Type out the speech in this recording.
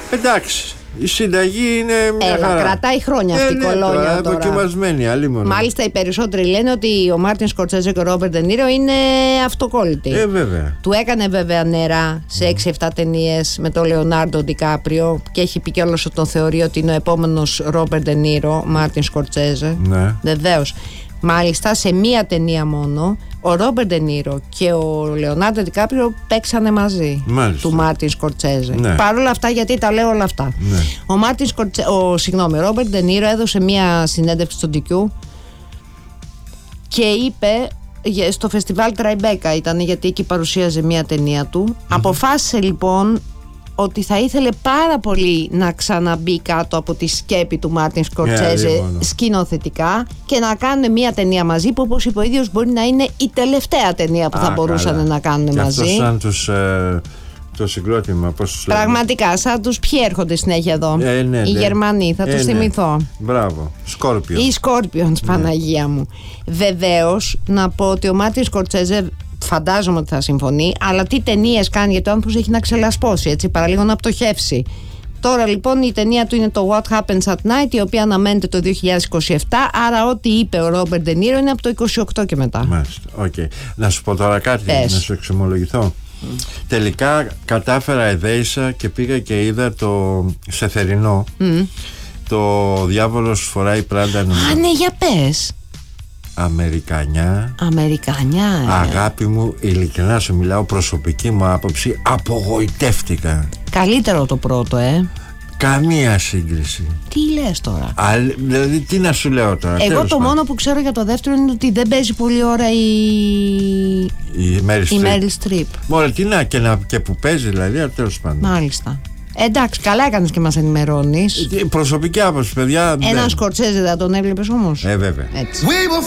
Εντάξει. Η συνταγή είναι μια χαρά. Κρατάει χρόνια αυτή η κολόνια τώρα. Δοκιμασμένη, αλλήμον. Μάλιστα οι περισσότεροι λένε ότι ο Μάρτιν Σκορσέζε και ο Ρόμπερτ Ντε Νίρο είναι αυτοκόλλητοι. Βέβαια. Του έκανε βέβαια νερά σε 6-7 ταινίες με τον Λεωνάρντο Ντικάπριο και έχει πει κιόλας ότι τον θεωρεί ότι είναι ο επόμενος Ρόμπερτ Ντε Νίρο, Μάρτιν Σκορσέζε. Ναι. Βεβαίως. Μάλιστα σε μία ταινία μόνο ο Ρόμπερτ Ντε Νίρο και ο Λεωνάρντο Ντικάπριο παίξανε μαζί. Μάλιστα. Του Μάρτιν Σκορσέζε. Ναι. Παρ' όλα αυτά, γιατί τα λέω όλα αυτά. Ναι. Ο Ρόμπερτ Ντε Νίρο έδωσε μία συνέντευξη στον DQ και είπε, στο φεστιβάλ Τραϊμπέκα ήταν, γιατί εκεί παρουσίαζε μία ταινία του, αποφάσισε λοιπόν ότι θα ήθελε πάρα πολύ να ξαναμπεί κάτω από τη σκέπη του Μάρτιν Σκορσέζε σκηνοθετικά και να κάνουν μια ταινία μαζί που, όπως είπε ο ίδιος, μπορεί να είναι η τελευταία ταινία που θα μπορούσαν να κάνουν και μαζί. Αυτό σαν το συγκρότημα, πώς τους λέμε. Πραγματικά, σαν τους ποιοι έρχονται συνέχεια εδώ. Ναι, οι Γερμανοί, θα τους θυμηθώ. Μπράβο, Σκόρπιον. Ή Σκόρπιον, Παναγία μου. Βεβαίως, να πω ότι ο Μάρτιν Σκορσέζε, φαντάζομαι ότι θα συμφωνεί, αλλά τι ταινίες κάνει, γιατί ο άνθρωπος έχει να ξελασπώσει, έτσι, παραλίγο να πτωχεύσει. Τώρα λοιπόν η ταινία του είναι το What Happens at Night, η οποία αναμένεται το 2027, άρα ό,τι είπε ο Ρόμπερτ Ντε Νίρο είναι από το 28 και μετά. Μάλιστα, okay. Να σου πω τώρα κάτι, να σου εξομολογηθώ. Τελικά κατάφερα, εδέησα και πήγα και είδα σε θερινό το Διάβολος φοράει Πράντα. Α, ναι, για πες. Αμερικανιά. Αγάπη μου, ειλικρινά σου μιλάω, προσωπική μου άποψη, απογοητεύτηκα. Καλύτερο το πρώτο, Καμία σύγκριση. Τι λες τώρα? Δηλαδή, τι να σου λέω τώρα. Εγώ το μόνο που ξέρω για το δεύτερο είναι ότι δεν παίζει πολλή ώρα η Μέριλ Στριπ. Μωρέ, τι και που παίζει, δηλαδή, τέλος πάντων. Μάλιστα. Εντάξει, καλά έκανες και μας ενημερώνεις. Προσωπική άποψη, παιδιά. Έναν Σκορσέζε δεν τον έβλεπες όμως? Βέβαια. Έτσι.